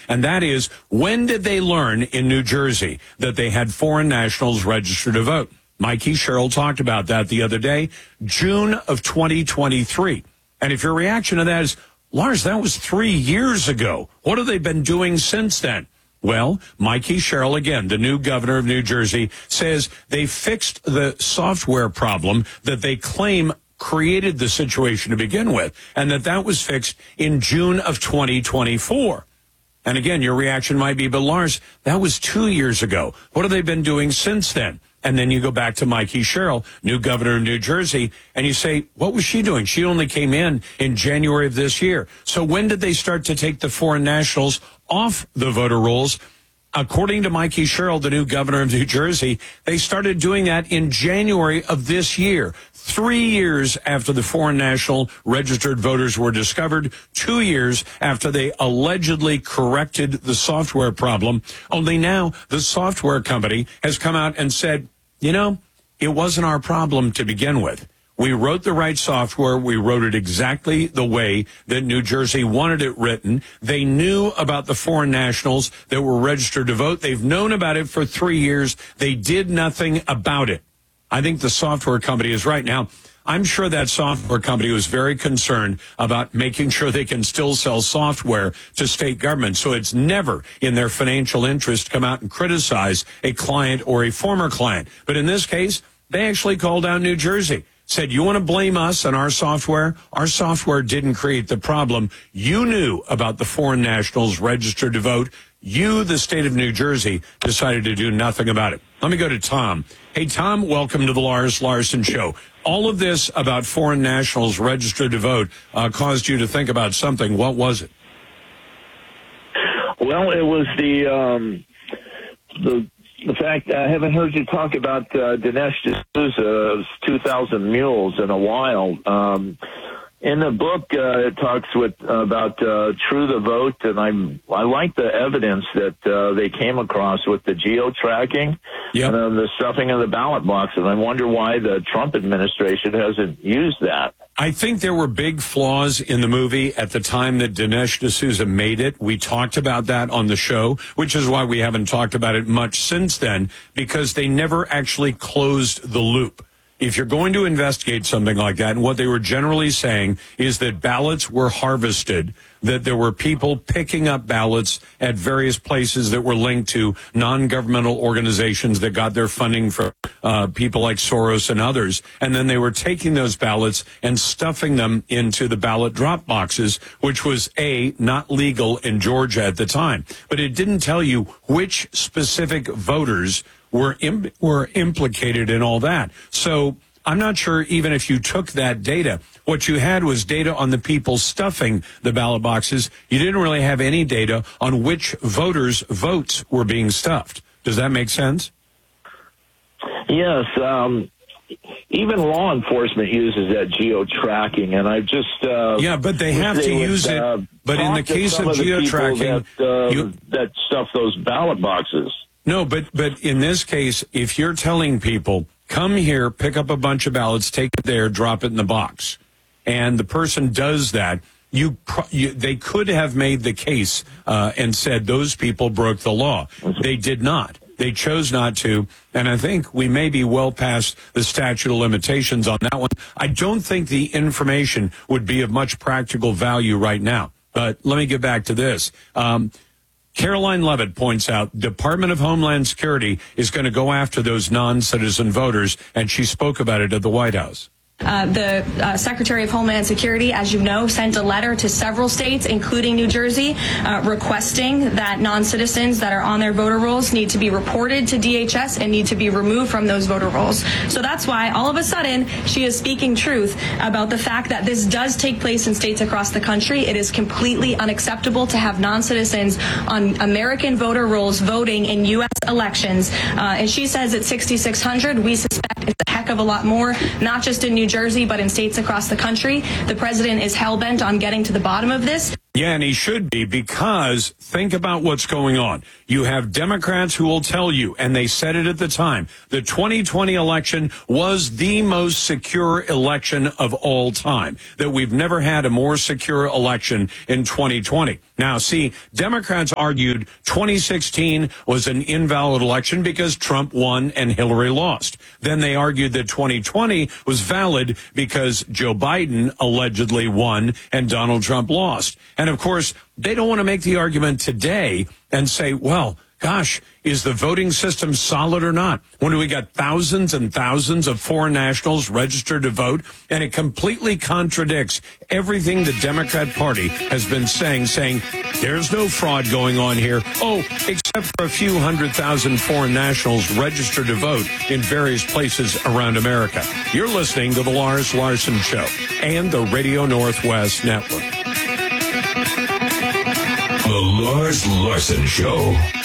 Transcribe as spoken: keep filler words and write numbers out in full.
and that is, when did they learn in New Jersey that they had foreign nationals registered to vote? Mikey Sherrill talked about that the other day, June of twenty twenty-three. And if your reaction to that is, Lars, that was three years ago. What have they been doing since then? Well, Mikey Sherrill, again, the new governor of New Jersey, says they fixed the software problem that they claim created the situation to begin with, and that that was fixed in June of twenty twenty-four. And again, your reaction might be, but Lars, that was two years ago. What have they been doing since then? And then you go back to Mikey Sherrill, new governor of New Jersey, and you say, what was she doing? She only came in in January of this year. So when did they start to take the foreign nationals off the voter rolls? According to Mikey Sherrill, the new governor of New Jersey, they started doing that in January of this year, three years after the foreign national registered voters were discovered, two years after they allegedly corrected the software problem. Only now the software company has come out and said, you know, it wasn't our problem to begin with. We wrote the right software. We wrote it exactly the way that New Jersey wanted it written. They knew about the foreign nationals that were registered to vote. They've known about it for three years. They did nothing about it. I think the software company is right. Now, I'm sure that software company was very concerned about making sure they can still sell software to state governments. So it's never in their financial interest to come out and criticize a client or a former client. But in this case, they actually called out New Jersey, said, you want to blame us and our software? Our software didn't create the problem. You knew about the foreign nationals registered to vote. You, the state of New Jersey, decided to do nothing about it. Let me go to Tom. Hey, Tom, welcome to the Lars Larson Show. All of this about foreign nationals registered to vote uh, caused you to think about something. What was it? Well, it was the um, the the fact I haven't heard you talk about uh, Dinesh D'Souza's two thousand Mules in a while. Um, in the book, uh, it talks with uh, about uh, True the Vote, and I I like the evidence that uh, they came across with the geo-tracking yep. and uh, the stuffing of the ballot box, and I wonder why the Trump administration hasn't used that. I think there were big flaws in the movie at the time that Dinesh D'Souza made it. We talked about that on the show, which is why we haven't talked about it much since then, because they never actually closed the loop. If you're going to investigate something like that, and what they were generally saying is that ballots were harvested, that there were people picking up ballots at various places that were linked to non-governmental organizations that got their funding from uh, people like Soros and others, and then they were taking those ballots and stuffing them into the ballot drop boxes, which was, A, not legal in Georgia at the time. But it didn't tell you which specific voters were im- were implicated in all that. So I'm not sure even if you took that data, what you had was data on the people stuffing the ballot boxes. You didn't really have any data on which voters' votes were being stuffed. Does that make sense? Yes. Um, even law enforcement uses that geo-tracking, and I just... Uh, yeah, but they have to use it. Uh, but in the case of geo-tracking... That, uh, you, that stuff those ballot boxes. No, but but in this case, if you're telling people, come here, pick up a bunch of ballots, take it there, drop it in the box, and the person does that, you, pro- you they could have made the case uh, and said those people broke the law. They did not. They chose not to, and I think we may be well past the statute of limitations on that one. I don't think the information would be of much practical value right now. But let me get back to this. Um, Caroline Levitt points out Department of Homeland Security is going to go after those non-citizen voters, and she spoke about it at the White House. Uh, the uh, Secretary of Homeland Security, as you know, sent a letter to several states, including New Jersey, uh, requesting that non-citizens that are on their voter rolls need to be reported to D H S and need to be removed from those voter rolls. So that's why, all of a sudden, she is speaking truth about the fact that this does take place in states across the country. It is completely unacceptable to have non-citizens on American voter rolls voting in U S elections. Uh, and she says it's sixty-six hundred. We suspect it's a heck of a lot more, not just in New Jersey, but in states across the country. The president is hell-bent on getting to the bottom of this. Yeah, and he should be, because think about what's going on. You have Democrats who will tell you, and they said it at the time, the twenty twenty election was the most secure election of all time, that we've never had a more secure election in twenty twenty. Now, see, Democrats argued twenty sixteen was an invalid election because Trump won and Hillary lost. Then they argued that twenty twenty was valid because Joe Biden allegedly won and Donald Trump lost. And of course, they don't want to make the argument today and say, well, gosh, is the voting system solid or not? When we got thousands and thousands of foreign nationals registered to vote, and it completely contradicts everything the Democrat Party has been saying, saying there's no fraud going on here. Oh, except for a few hundred thousand foreign nationals registered to vote in various places around America. You're listening to The Lars Larson Show and the Radio Northwest Network. The Lars Larson Show.